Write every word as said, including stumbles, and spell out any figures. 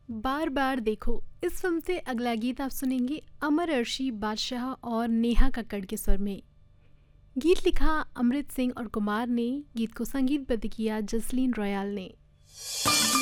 बार बार देखो। इस फिल्म से अगला गीत आप सुनेंगे अमर अर्शी बादशाह और नेहा कक्कड़ के स्वर में। गीत लिखा अमृत सिंह और कुमार ने, गीत को संगीतबद्ध किया जसलीन रॉयल ने।